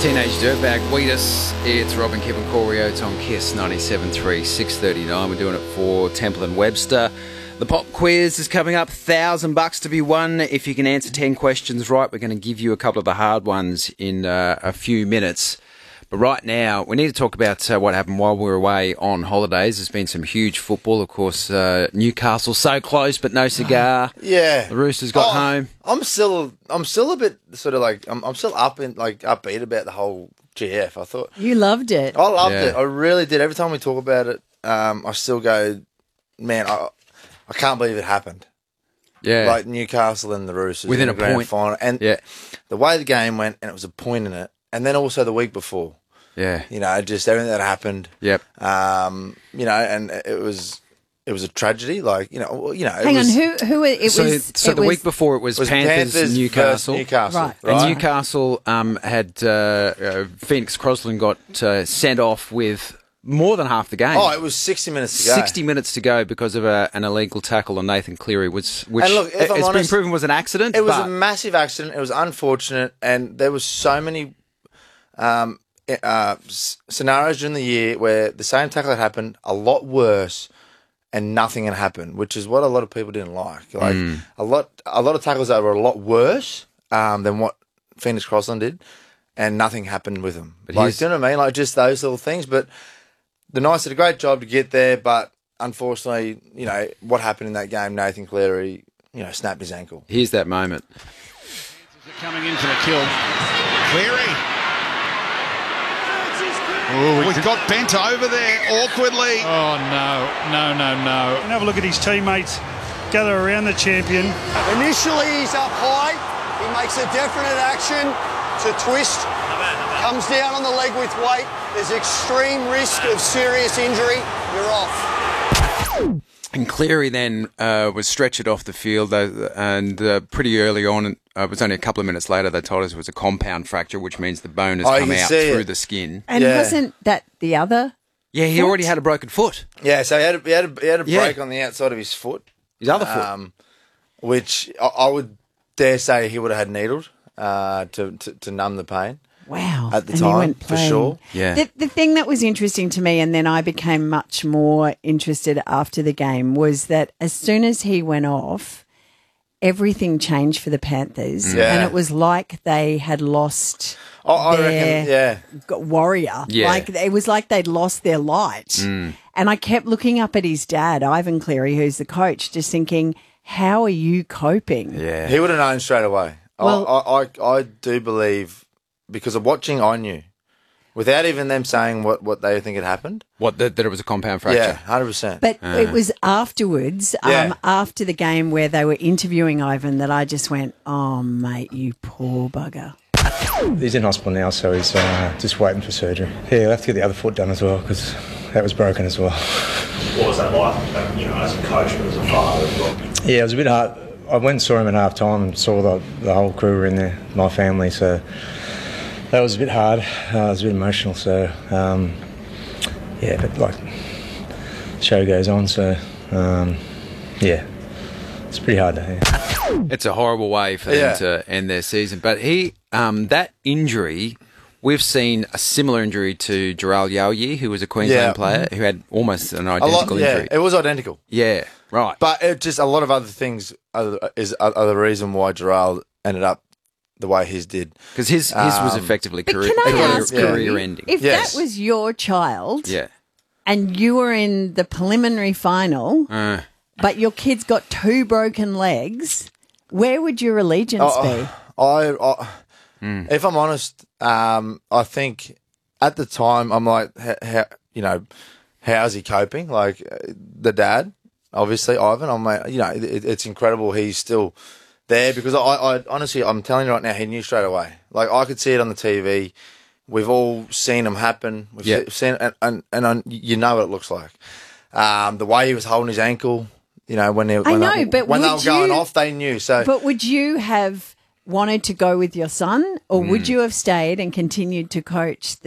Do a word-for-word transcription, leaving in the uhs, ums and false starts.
Teenage Dirtbag, Wheatus. It's Robin Kevin Corio. It's on Kiss ninety-seven point three, six thirty-nine. We're doing it for Temple and Webster. The pop quiz is coming up. Thousand bucks to be won if you can answer ten questions right. We're going to give you a couple of the hard ones in uh, a few minutes. But right now, we need to talk about uh, what happened while we were away on holidays. There's been some huge football. Of course, uh, Newcastle so close, but no cigar. Yeah, the Roosters got oh, home. I'm still, I'm still a bit sort of like, I'm, I'm still up and like upbeat about the whole G F. I thought you loved it. I loved Yeah. it. I really did. Every time we talk about it, um, I still go, man, I, I can't believe it happened. Yeah, Like Newcastle and the Roosters within in a the grand point. final, and Yeah, the way the game went, and it was a point in it, and then also the week before. yeah, You know, just everything that happened. yep. Um, you know, and it was it was a tragedy. Like you know, you know. It Hang was, on, who who it so, was? so it the was, week before it was, was Panthers, Panthers Newcastle. versus Newcastle, Right. right? And Newcastle um, had uh, uh, Phoenix Crosland got uh, sent off with more than half the game. Oh, it was sixty minutes to go. sixty minutes to go because of a, an illegal tackle on Nathan Cleary, which, which And look, if it's I'm been honest, proven was an accident. It was but a massive accident. It was unfortunate, and there was so many um, uh, s- scenarios during the year where the same tackle had happened a lot worse, and nothing had happened, which is what a lot of people didn't like. Like Mm. a lot, a lot of tackles that were a lot worse um, than what Phoenix Crossland did, and nothing happened with them. But Like, here's- do you know what I mean? Like just those little things. But the Knights did a great job to get there, but unfortunately, you know what happened in that game. Nathan Cleary, you know, snapped his ankle. here's that moment. Coming in for the kill. Cleary. Oh, we've got bent over there awkwardly. Oh, no, no, no, no. And have a look at his teammates gather around the champion. Initially, he's up high. He makes a definite action to twist. Comes down on the leg with weight. There's extreme risk of serious injury. You're off. And Cleary then uh, was stretchered off the field, uh, and uh, pretty early on, uh, it was only a couple of minutes later, they told us it was a compound fracture, which means the bone has Oh, you come can out see through it. the skin. and Yeah. wasn't that the other? Yeah, he Foot? already had a broken foot. Yeah, so he had a, he had a, he had a Yeah. break on the outside of his foot, His other foot. um, which I, I would dare say he would have had needled uh, to, to to numb the pain. Wow. At the and he time, went for playing. sure. Yeah. The, the thing that was interesting to me, and then I became much more interested after the game, was that as soon as he went off, everything changed for the Panthers. Yeah. And it was like they had lost I, I their reckon, yeah. g- warrior. Yeah. Like it was like they'd lost their light. And I kept looking up at his dad, Ivan Cleary, who's the coach, just thinking, how are you coping? Yeah. He would have known straight away. Well- I, I, I do believe, because of watching, I knew. Without even them saying what, what they think had happened. What, that, that it was a compound fracture? Yeah, one hundred percent. But it was afterwards, Yeah. um, after the game where they were interviewing Ivan, that I just went, oh, mate, you poor bugger. He's in hospital now, so he's uh, just waiting for surgery. Yeah, he'll have to get the other foot done as well, because that was broken as well. What was that like, you know, as a coach, but as a father as well? Yeah, it was a bit hard. I went and saw him at half time and saw the, the whole crew were in there, my family, so that was a bit hard. Uh, it was a bit emotional, so um, yeah, but like, the show goes on, so um, yeah, it's pretty hard to hear. It's a horrible way for Yeah. them to end their season. But he, um, that injury, we've seen a similar injury to Gerald Yawyi, who was a Queensland Yeah. player, who had almost an A lot, identical yeah, injury. it was identical. Yeah, right. But it just a lot of other things are, is, are, are the reason why Gerald ended up the way his did. Because his, his was Um, effectively But career, can I career, ask Yeah. career you, ending. if Yes. that was your child Yeah. and you were in the preliminary final, Uh, but your kid's got two broken legs, where would your allegiance Oh, be? I, I if I'm honest, um, I think at the time I'm like, how, how, you know, how's he coping? Like uh, the dad, obviously Ivan. I'm like, you know, it, it's incredible he's still there because I, I honestly, I'm telling you right now, he knew straight away. Like I could see it on the T V. We've all seen them happen. We've Yeah. se- seen, and and, and I, you know what it looks like. Um, the way he was holding his ankle, you know, when they, when know, they, but when they were would going you- off, they knew. So But would you have wanted to go with your son, or would you have stayed and continued to coach